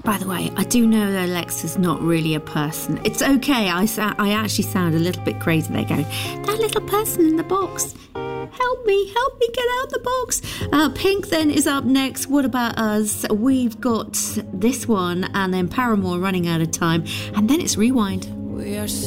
By the way, I do know that Alexa's not really a person. It's okay. I actually sound a little bit crazy there going, that little person in the box. Help me get out the box. Pink then is up next. What About Us? We've got this one and then Paramore, Running Out of Time. And then it's Rewind. We are